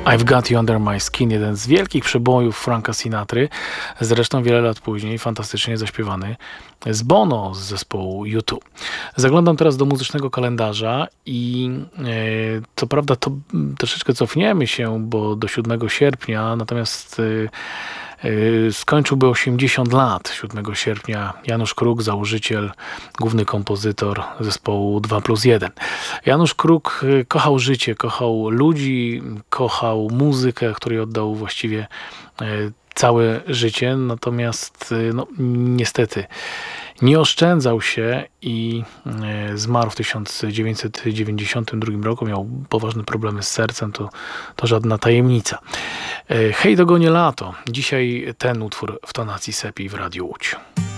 I've Got You Under My Skin, jeden z wielkich przebojów Franka Sinatry, zresztą wiele lat później fantastycznie zaśpiewany z Bono z zespołu U2. Zaglądam teraz do muzycznego kalendarza i co prawda to troszeczkę cofniemy się, bo do 7 sierpnia, natomiast skończyłby 80 lat 7 sierpnia Janusz Kruk, założyciel, główny kompozytor zespołu 2+1. Janusz Kruk kochał życie, kochał ludzi, kochał muzykę, której oddał właściwie całe życie, natomiast niestety nie oszczędzał się i zmarł w 1992 roku. Miał poważne problemy z sercem, to żadna tajemnica. Hej, dogonie lato. Dzisiaj ten utwór w tonacji Sepi w Radiu Łódź.